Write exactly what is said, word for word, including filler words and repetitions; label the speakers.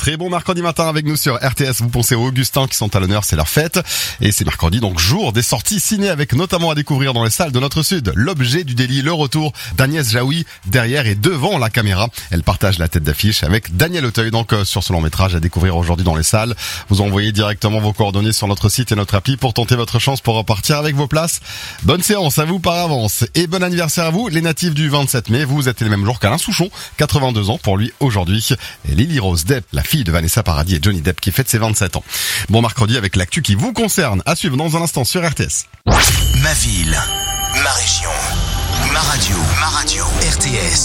Speaker 1: Très bon mercredi matin avec nous sur R T S. Vous pensez aux Augustins qui sont à l'honneur, c'est leur fête. Et c'est mercredi, donc jour des sorties ciné avec notamment à découvrir dans les salles de notre sud L'objet du délit, le retour d'Agnès Jaoui derrière et devant la caméra. Elle partage la tête d'affiche avec Daniel Auteuil, donc euh, sur ce long métrage à découvrir aujourd'hui dans les salles. Vous envoyez directement vos coordonnées sur notre site et notre appli pour tenter votre chance pour repartir avec vos places. Bonne séance à vous par avance et bon anniversaire à vous, les natifs du vingt-sept mai. Vous êtes les mêmes jours qu'Alain Souchon, quatre-vingt-deux ans pour lui aujourd'hui. Et Lily Rose Depp, la fille de Vanessa Paradis et Johnny Depp qui fête ses vingt-sept ans. Bon mercredi avec l'actu qui vous concerne. À suivre dans un instant sur R T S.
Speaker 2: Ma ville, ma région, ma radio, ma radio, R T S.